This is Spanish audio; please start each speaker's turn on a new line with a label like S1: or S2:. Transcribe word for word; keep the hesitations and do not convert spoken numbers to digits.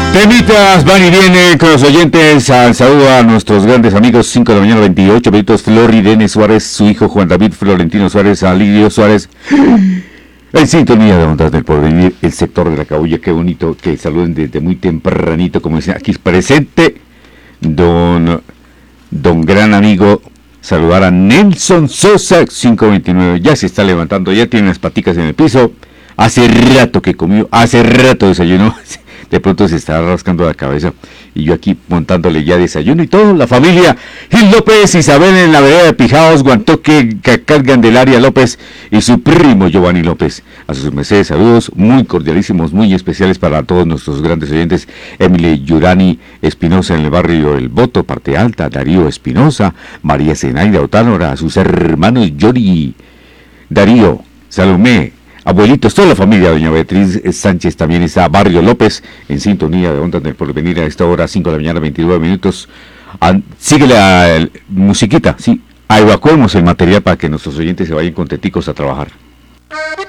S1: Temitas van y vienen con los oyentes. Al saludo a nuestros grandes amigos. Cinco de la mañana, veintiocho minutos. Flor Irene Suárez, su hijo Juan David Florentino Suárez, Alirio Suárez. En sintonía de Ondas del Porvenir, el sector de la Cabulla. Qué bonito que saluden desde muy tempranito, como decía aquí presente don don gran amigo. Saludar a Nelson Sosa, cinco veintinueve. Ya se está levantando, ya tiene las paticas en el piso. Hace rato que comió, hace rato desayunó. De pronto se está rascando la cabeza y yo aquí montándole ya desayuno y todo. La familia Gil López, Isabel en la vereda de Pijaos, Guantoque, Candelaria López y su primo Giovanni López. A sus mercedes, saludos muy cordialísimos, muy especiales para todos nuestros grandes oyentes. Emily Yurani Espinosa en el barrio El Voto, Parte Alta, Darío Espinosa, María Zenaida Otánora, a sus hermanos Yori, Darío, Salomé, abuelitos, toda la familia, doña Beatriz Sánchez también está, Barrio López, en sintonía de Ondas del Porvenir a esta hora, cinco de la mañana, veintinueve minutos. An, sigue la el, musiquita, sí, evacuemos el material para que nuestros oyentes se vayan contenticos a trabajar.